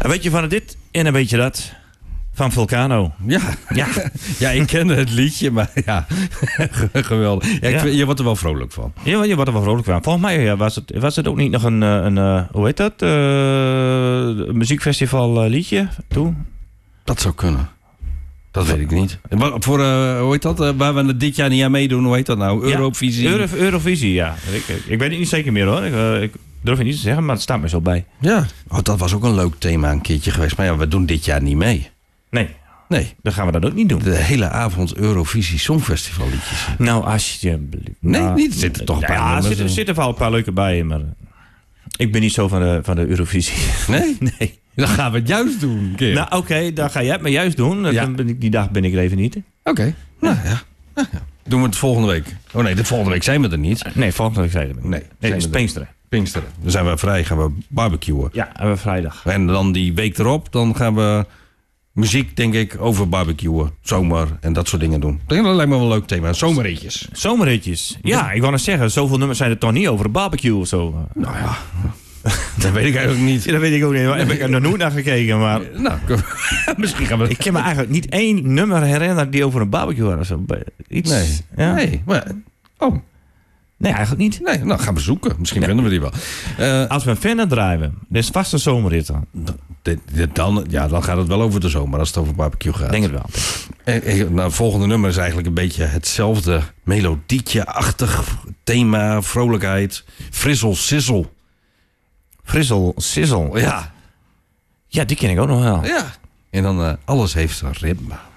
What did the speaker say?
Een beetje van dit en een beetje dat. Van Vulcano. Ja, ik ken het liedje, maar ja, geweldig. Ja, je wordt er wel vrolijk van. Ja, je wordt er wel vrolijk van. Volgens mij was het ook niet nog een hoe heet dat? Muziekfestival liedje toen? Dat zou kunnen. Dat weet ik niet. Voor, hoe heet dat? Waar we dit jaar niet aan meedoen, hoe heet dat nou? Eurovisie? Ja, Eurovisie, ja. Ik weet het niet zeker meer hoor. Ik durf het niet te zeggen, maar het staat me zo bij. Ja, dat was ook een leuk thema een keertje geweest. Maar ja, we doen dit jaar niet mee. Nee, dan gaan we dat ook niet doen. De hele avond Eurovisie Songfestival liedjes. Nou, alsjeblieft. Nee, niet. Er zitten toch een paar Ja, er zitten wel een paar leuke bij, maar ik ben niet zo van de Eurovisie. Nee? Nee. Dan gaan we het juist doen een keer. Nou, oké, dan ga jij het maar juist doen. Ja. Die dag ben ik er even niet. Oké. Nou ja. Doen we het volgende week. Oh nee, de volgende week zijn we er niet. Nee, volgende week zijn we er niet. Nee, het is Pinksteren. Pinksteren. Dan zijn we vrij, gaan we barbecuen. Ja, hebben we vrijdag. En dan die week erop, dan gaan we muziek, denk ik, over barbecuen. Zomer en dat soort dingen doen. Dat lijkt me wel een leuk thema. Zomerritjes. Zomerritjes. Ja, ik wou net zeggen, zoveel nummers zijn er toch niet over de barbecue of zo. Nou ja, dat weet ik eigenlijk niet. Ja, dat weet ik ook niet. Daar heb ik nog nooit naar gekeken, maar nou, misschien gaan we... Ik kan me eigenlijk niet één nummer herinneren die over een barbecue was. Iets. Nee. Ja? Nee. Maar, Nee, eigenlijk niet. Nee, nou gaan we zoeken. Misschien vinden we die wel. Als we een fan drijven, dit is vast een zomerrit dan. Dan gaat het wel over de zomer als het over barbecue gaat. Denk het wel. Nou, het volgende nummer is eigenlijk een beetje hetzelfde melodietje-achtig thema, vrolijkheid. Frizzle Sizzle. Frizzle Sizzle. Ja. Ja, die ken ik ook nog wel. Ja. En dan alles heeft een ritme.